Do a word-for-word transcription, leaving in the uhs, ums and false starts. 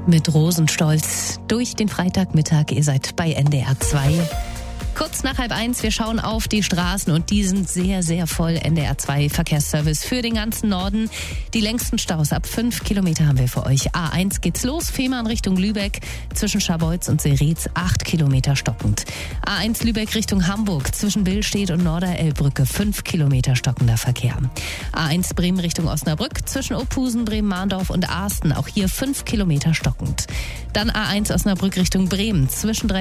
Mit Rosenstolz durch den Freitagmittag. Ihr seid bei N D R zwei. Kurz nach halb eins, wir schauen auf die Straßen und die sind sehr, sehr voll. N D R zwei Verkehrsservice für den ganzen Norden. Die längsten Staus ab fünf Kilometer haben wir für euch. A eins geht's los, Fehmarn Richtung Lübeck, zwischen Scharbeutz und Seretz, acht Kilometer stockend. A eins Lübeck Richtung Hamburg, zwischen Billstedt und Norderelbbrücke, fünf Kilometer stockender Verkehr. A eins Bremen Richtung Osnabrück, zwischen Opusen, Bremen-Mahndorf und Asten, auch hier fünf Kilometer stockend. Dann A eins Osnabrück Richtung Bremen, zwischen